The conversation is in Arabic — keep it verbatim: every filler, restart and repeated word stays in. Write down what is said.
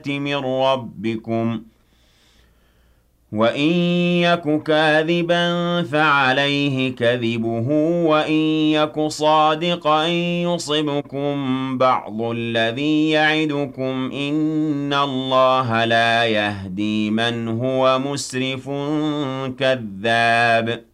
من ربكم وإن يك كاذبا فعليه كذبه وإن يك صادقا يصبكم بعض الذي يعدكم إن الله لا يهدي من هو مسرف كذاب